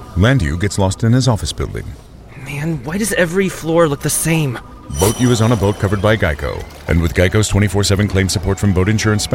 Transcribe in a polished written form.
Landu gets lost in his office building. Man, why does every floor look the same? Boat U is on a boat covered by Geico. And with Geico's 24/7 claim support from boat insurance